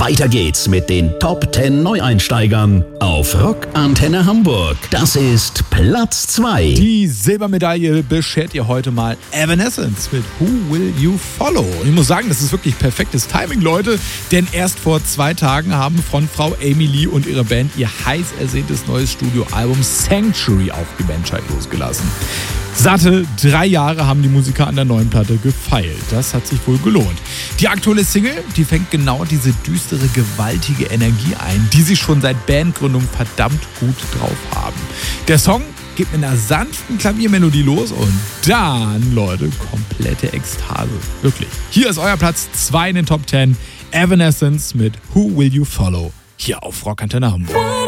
Weiter geht's mit den Top 10 Neueinsteigern auf Rock Antenne Hamburg. Das ist Platz 2. Die Silbermedaille beschert ihr heute mal Evanescence mit Who Will You Follow? Und ich muss sagen, das ist wirklich perfektes Timing, Leute, denn erst vor 2 Tagen haben Frontfrau Amy Lee und ihre Band ihr heiß ersehntes neues Studioalbum Sanctuary auf die Menschheit losgelassen. Satte 3 Jahre haben die Musiker an der neuen Platte gefeilt. Das hat sich wohl gelohnt. Die aktuelle Single, die fängt genau diese düstere, gewaltige Energie ein, die sie schon seit Bandgründung verdammt gut drauf haben. Der Song geht mit einer sanften Klaviermelodie los und dann, Leute, komplette Ekstase. Wirklich. Hier ist euer Platz 2 in den Top 10. Evanescence mit Who Will You Follow? Hier auf Rock Antenne Hamburg.